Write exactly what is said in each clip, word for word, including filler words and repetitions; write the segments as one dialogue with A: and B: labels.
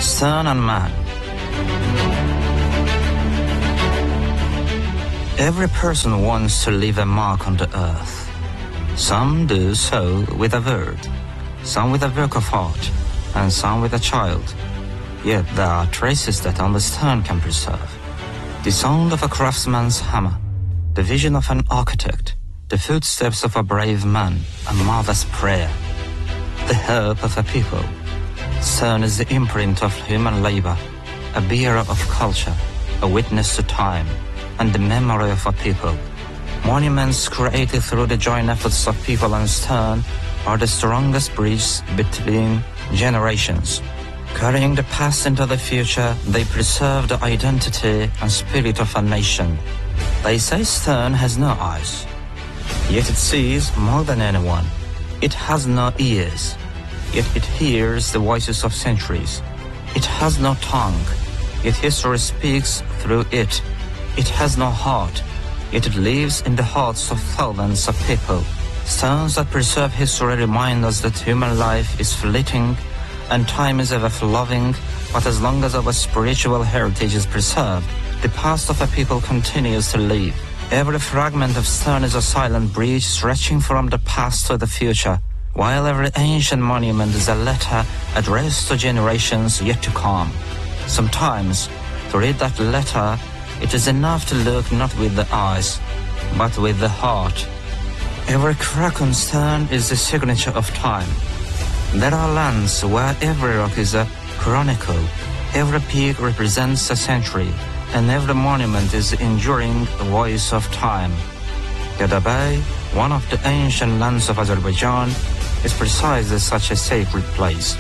A: Stern and man. Every person wants to leave a mark on the earth. Some do so with a word, some with a work of art, and some with a child. Yet there are traces that only stone can preserve. The sound of a craftsman's hammer, the vision of an architect, the footsteps of a brave man, a mother's prayer, the hope of a people. Stone is the imprint of human labor, a bearer of culture, a witness to time, and the memory of a people. Monuments created through the joint efforts of people and stone are the strongest bridge between generations. Carrying the past into the future, they preserve the identity and spirit of a nation. They say stone has no eyes, yet it sees more than anyone. It has no ears, yet it hears the voices of centuries. It has no tongue, yet history speaks through it. It has no heart, yet it lives in the hearts of thousands of people. Stones that preserve history remind us that human life is fleeting and time is ever flowing, but as long as our spiritual heritage is preserved, the past of a people continues to live. Every fragment of stone is a silent bridge stretching from the past to the future, while every ancient monument is a letter addressed to generations yet to come. Sometimes, to read that letter, it is enough to look not with the eyes, but with the heart. Every crack on stone is the signature of time. There are lands where every rock is a chronicle, every peak represents a century, and every monument is the enduring voice of time. Gadabay, one of the ancient lands of Azerbaijan, is precisely such a sacred place.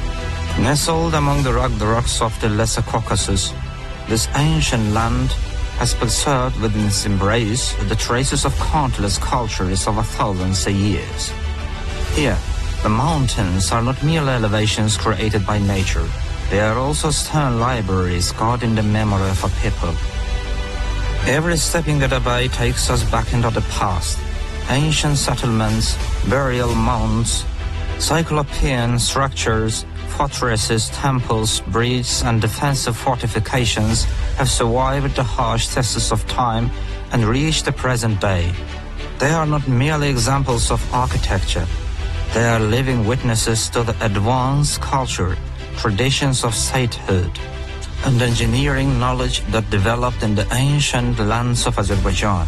A: Nestled among the rugged rocks of the Lesser Caucasus, this ancient land has preserved within its embrace the traces of countless cultures over thousands of years. Here, the mountains are not merely elevations created by nature. They are also stone libraries guarding the memory of a people. Every step in Gadabay takes us back into the past. Ancient settlements, burial mounds, cyclopean structures, fortresses, temples, bridges, and defensive fortifications have survived the harsh tests of time and reached the present day. They are not merely examples of architecture. They are living witnesses to the advanced culture, traditions of statehood, and engineering knowledge that developed in the ancient lands of Azerbaijan.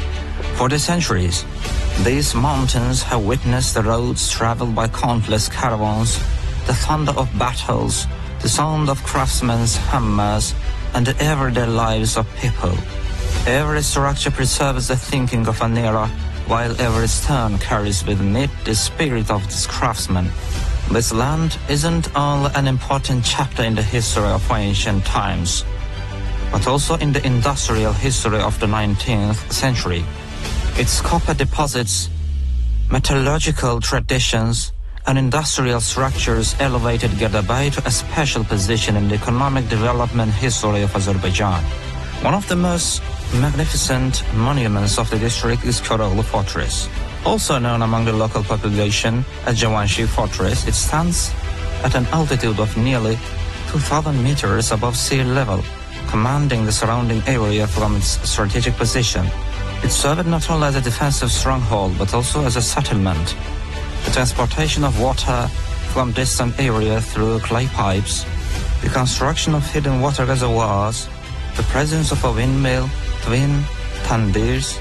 A: For the centuries, these mountains have witnessed the roads traveled by countless caravans, the thunder of battles, the sound of craftsmen's hammers, and the everyday lives of people. Every structure preserves the thinking of an era, while every stone carries within it the spirit of its craftsman. This land isn't only an important chapter in the history of ancient times, but also in the industrial history of the nineteenth century. Its copper deposits, metallurgical traditions, and industrial structures elevated Gadabay to a special position in the economic development history of Azerbaijan. One of the most magnificent monuments of the district is Koroglu Fortress. Also known among the local population as Javanshi Fortress, it stands at an altitude of nearly two thousand meters above sea level, commanding the surrounding area from its strategic position. It served not only as a defensive stronghold, but also as a settlement. The transportation of water from distant areas through clay pipes, the construction of hidden water reservoirs, the presence of a windmill, twin tandirs,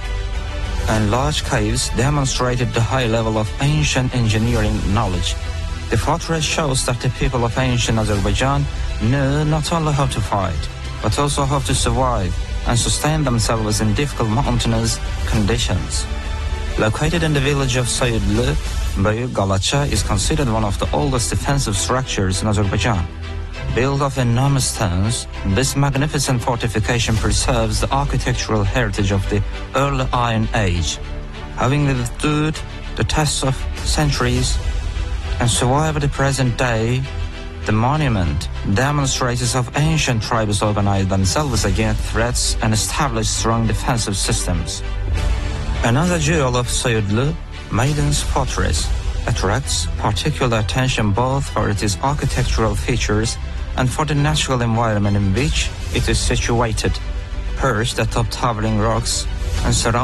A: and large caves demonstrated the high level of ancient engineering knowledge. The fortress shows that the people of ancient Azerbaijan knew not only how to fight, but also how to survive and sustain themselves in difficult mountainous conditions. Located in the village of Sayidlu, Büyük Galaça is considered one of the oldest defensive structures in Azerbaijan. Built of enormous stones, this magnificent fortification preserves the architectural heritage of the early Iron Age. Having withstood the tests of centuries and survived the present day, the monument demonstrates how ancient tribes organized themselves against threats and established strong defensive systems. Another jewel of Sayidlu, Maiden's Fortress, attracts particular attention both for its architectural features and for the natural environment in which it is situated. Perched atop towering rocks and surrounded